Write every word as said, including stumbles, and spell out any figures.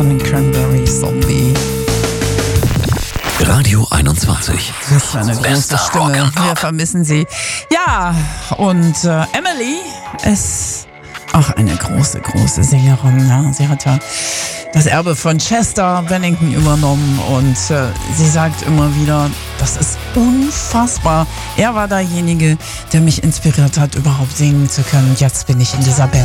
von den Cranberries, Zombie. Radio einundzwanzig. Das ist eine große Bester Stimme. Rock and Pop. Wir vermissen sie. Ja, und äh, Emily ist auch eine große, große Sängerin. Ja. Sie hat ja das Erbe von Chester Bennington übernommen und äh, sie sagt immer wieder, das ist unfassbar. Er war derjenige, der mich inspiriert hat, überhaupt singen zu können. Und jetzt bin ich in dieser Band.